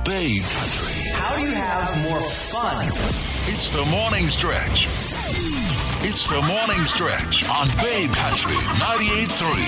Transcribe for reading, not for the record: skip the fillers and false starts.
Babe Country. How do you have more fun? It's the morning stretch. It's the morning stretch on Babe Country 98.3.